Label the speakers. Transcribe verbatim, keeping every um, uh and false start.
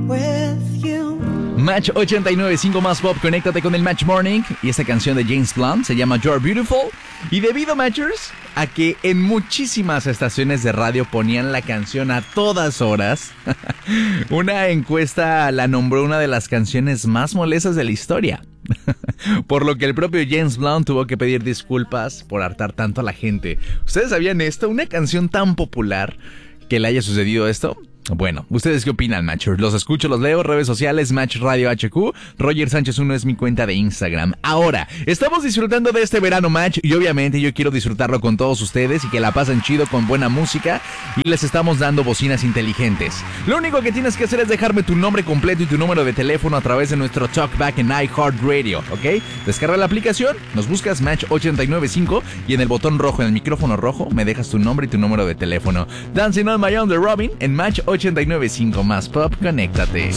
Speaker 1: Match ochenta y nueve punto cinco más pop, conéctate con el Match Morning. Y esta canción de James Blunt se llama You're Beautiful. Y debido, Matchers, a que en muchísimas estaciones de radio ponían la canción a todas horas, una encuesta la nombró una de las canciones más molestas de la historia. Por lo que el propio James Blunt tuvo que pedir disculpas por hartar tanto a la gente. ¿Ustedes sabían esto? Una canción tan popular que le haya sucedido esto. Bueno, ¿ustedes qué opinan, Matchers? Los escucho, los leo, redes sociales, Match Radio H Q, Roger Sánchez uno es mi cuenta de Instagram. Ahora, estamos disfrutando de este verano, Match, y obviamente yo quiero disfrutarlo con todos ustedes y que la pasen chido con buena música, y les estamos dando bocinas inteligentes. Lo único que tienes que hacer es dejarme tu nombre completo y tu número de teléfono a través de nuestro Talkback en iHeartRadio, ¿ok? Descarga la aplicación, nos buscas Match ochenta y nueve punto cinco y en el botón rojo, en el micrófono rojo, me dejas tu nombre y tu número de teléfono. Dancing on My Own de Robin en Match ochenta y nueve punto cinco más pop, conéctate.